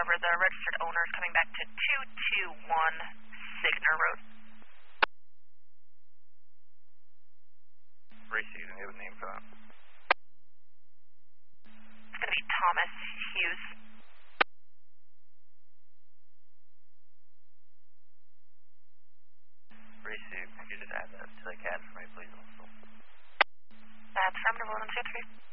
However, the registered owner is coming back to 221 Signer Road. Received, and you have a name for that? It's going to be Thomas Hughes. Received. Could you just add that to the CAD for me, please? That's affirmative, 123.